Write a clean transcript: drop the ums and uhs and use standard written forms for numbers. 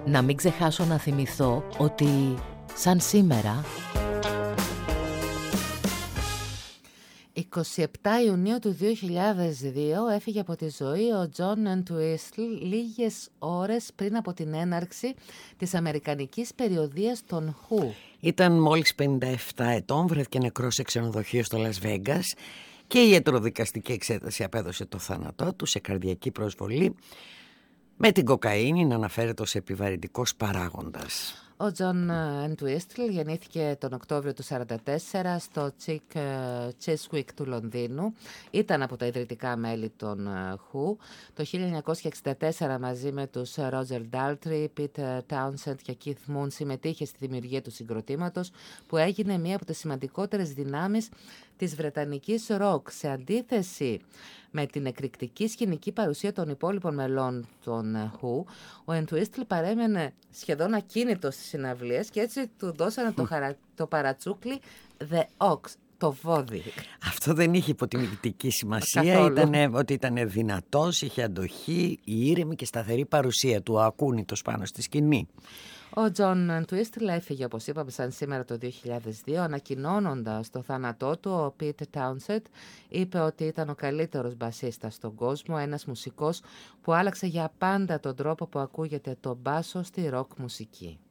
Να μην ξεχάσω να θυμηθώ ότι σαν σήμερα 27 Ιουνίου του 2002 έφυγε από τη ζωή ο John Entwistle λίγες ώρες πριν από την έναρξη της αμερικανικής περιοδίας των Who. Ήταν μόλις 57 ετών, βρέθηκε νεκρός σε ξενοδοχείο στο Las Vegas και η ιατροδικαστική εξέταση απέδωσε το θάνατό του σε καρδιακή προσβολή με την κοκαίνη να αναφέρεται ως επιβαρυντικός παράγοντας. Ο Τζον Entwistle γεννήθηκε τον Οκτώβριο του 1944 στο Chiswick του Λονδίνου. Ήταν από τα ιδρυτικά μέλη των Who. Το 1964 μαζί με τους Roger Daltrey, Pete Townshend και Keith Moon συμμετείχε στη δημιουργία του συγκροτήματος, που έγινε μία από τις σημαντικότερες δυνάμεις της βρετανικής ροκ. Σε αντίθεση με την εκρηκτική σκηνική παρουσία των υπόλοιπων μελών των Who, ο Entwistle παρέμενε σχεδόν ακίνητος στις συναυλίες και έτσι του δώσανε το παρατσούκλι The Ox, το βόδι. Αυτό δεν είχε υποτιμητική σημασία, ήταν ότι ήταν δυνατός, είχε αντοχή, η ήρεμη και σταθερή παρουσία του, ακούνητος πάνω στη σκηνή. Ο Τζον Entwistle έφυγε, όπως είπαμε, σαν σήμερα το 2002, ανακοινώνοντας το θάνατό του. Ο Pete Townshend είπε ότι ήταν ο καλύτερος μπασίστας στον κόσμο, ένας μουσικός που άλλαξε για πάντα τον τρόπο που ακούγεται το μπάσο στη ροκ μουσική.